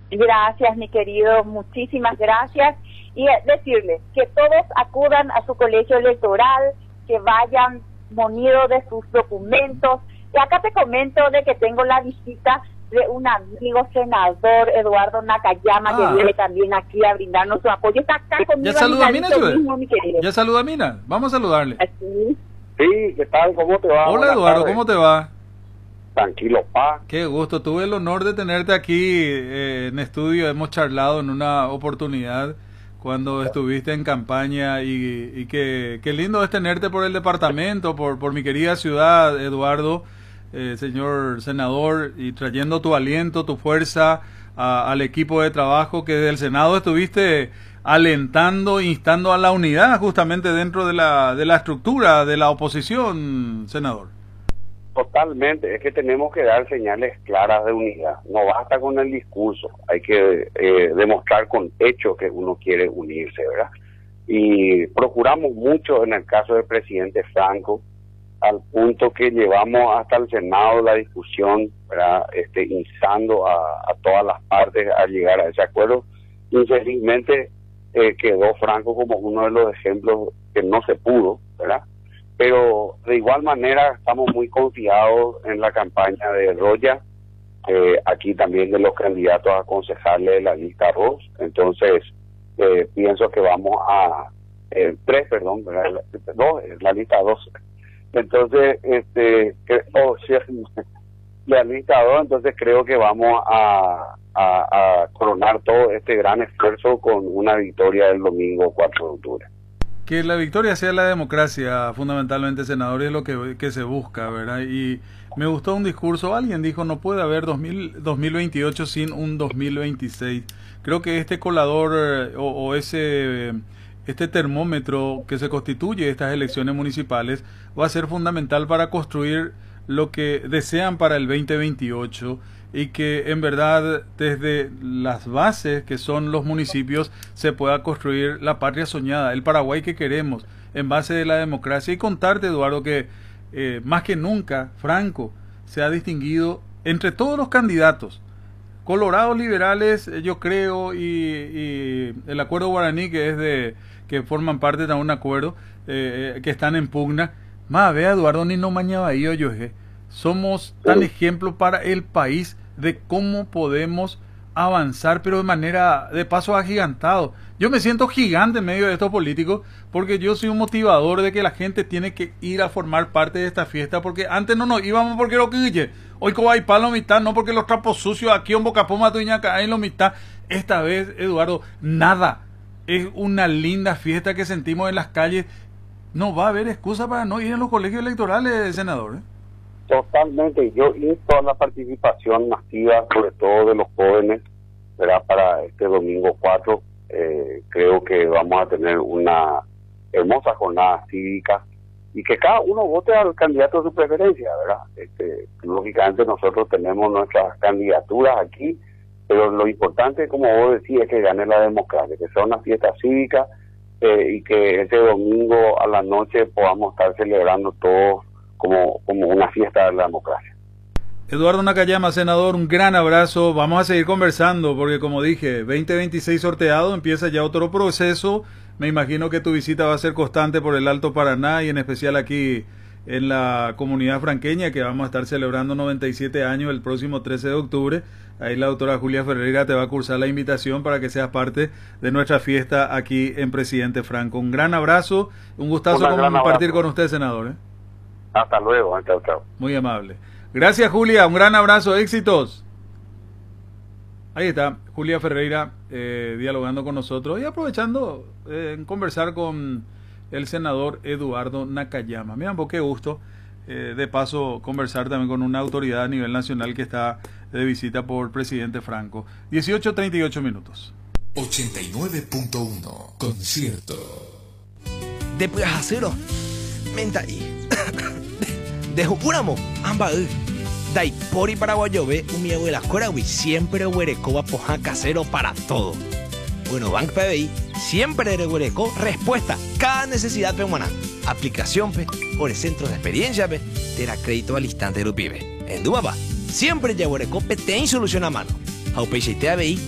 Gracias, mi querido, muchísimas gracias. Y decirles que todos acudan a su colegio electoral, que vayan munidos de sus documentos. Y acá te comento de que tengo la visita de un amigo senador, Eduardo Nakayama, que viene también aquí a brindarnos su apoyo. Está acá conmigo. Ya saluda a Mina, mismo, mi querido. Ya saluda a Mina. Vamos a saludarle. Así. Sí, ¿qué tal? ¿Cómo te va? Hola, Eduardo, ¿cómo te va? Tranquilo, pa. Qué gusto, tuve el honor de tenerte aquí en estudio. Hemos charlado en una oportunidad cuando estuviste en campaña y qué lindo es tenerte por el departamento, por mi querida ciudad, Eduardo, señor senador, y trayendo tu aliento, tu fuerza al equipo de trabajo que del Senado estuviste alentando, instando a la unidad justamente dentro de la estructura de la oposición, senador. Totalmente, es que tenemos que dar señales claras de unidad. No basta con el discurso, hay que demostrar con hechos que uno quiere unirse, ¿verdad? Y procuramos mucho en el caso del presidente Franco, al punto que llevamos hasta el Senado la discusión, ¿verdad? Instando a todas las partes a llegar a ese acuerdo. Infelizmente quedó Franco como uno de los ejemplos que no se pudo, ¿verdad? Pero de igual manera estamos muy confiados en la campaña de Roya, aquí también de los candidatos a concejales de la lista 2. Entonces pienso que vamos a 3, perdón, la lista 2. Entonces la lista 2, entonces creo que vamos a coronar todo este gran esfuerzo con una victoria el domingo 4 de octubre. Que la victoria sea la democracia, fundamentalmente, senador, es lo que se busca, ¿verdad? Y me gustó un discurso, alguien dijo, no puede haber 2028 sin un 2026. Creo que este colador este termómetro que se constituye estas elecciones municipales va a ser fundamental para construir lo que desean para el 2028 y que en verdad desde las bases que son los municipios se pueda construir la patria soñada, el Paraguay que queremos en base de la democracia. Y contarte, Eduardo, que más que nunca Franco se ha distinguido entre todos los candidatos, colorados liberales, yo creo, y el acuerdo guaraní que forman parte de un acuerdo que están en pugna. Más vea, Eduardo, ni no mañaba yo, somos tan ejemplo para el país de cómo podemos avanzar, pero de paso agigantado. Yo me siento gigante en medio de estos políticos porque yo soy un motivador de que la gente tiene que ir a formar parte de esta fiesta, porque antes no nos íbamos porque lo que hoy como hay palo mitad, no porque los trapos sucios aquí en Bocapoma, Tuñaca, hay lo mitad. Esta vez, Eduardo, nada. Es una linda fiesta que sentimos en las calles. No va a haber excusa para no ir a los colegios electorales, senador. Totalmente, yo insto a la participación masiva, sobre todo de los jóvenes, ¿verdad? Para este domingo 4, creo que vamos a tener una hermosa jornada cívica y que cada uno vote al candidato de su preferencia, ¿verdad? Lógicamente nosotros tenemos nuestras candidaturas aquí, pero lo importante, como vos decís, es que gane la democracia, que sea una fiesta cívica y que ese domingo a la noche podamos estar celebrando todos como una fiesta de la democracia. Eduardo Nakayama, senador, un gran abrazo. Vamos a seguir conversando porque, como dije, 2026 sorteado, empieza ya otro proceso. Me imagino que tu visita va a ser constante por el Alto Paraná y en especial aquí en la comunidad franqueña, que vamos a estar celebrando 97 años el próximo 13 de octubre. Ahí la doctora Julia Ferreira te va a cursar la invitación para que seas parte de nuestra fiesta aquí en Presidente Franco. Un gran abrazo, un gustazo compartir con usted, senador. Hasta luego, chao, chao. Muy amable. Gracias, Julia, un gran abrazo, éxitos. Ahí está, Julia Ferreira dialogando con nosotros y aprovechando en conversar con el senador Eduardo Nakayama. Miren, pues qué gusto, de paso, conversar también con una autoridad a nivel nacional que está de visita por Presidente Franco. 18:38 minutos. 89.1 Concierto. De Pujacero, menta ahí. De Juramo, Ambaú. Daipori Paraguayove, un miego de la Corahui, siempre huereco poja casero para todo. Bueno, Bank PBI, siempre de huereco, respuesta, cada necesidad peruana. Aplicación, por el centro de experiencia, te da crédito al instante de Lupibe. En Dumapa, siempre ya huereco, te solución a mano. Aupeixe te